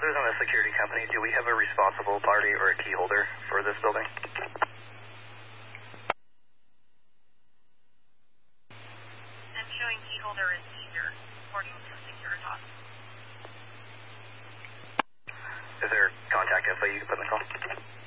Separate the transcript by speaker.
Speaker 1: Other than the security company, do we have a responsible party or a key holder for this building?
Speaker 2: I'm showing key holder is Caesar, according to Securitas.
Speaker 1: Is there contact info you can put in the call?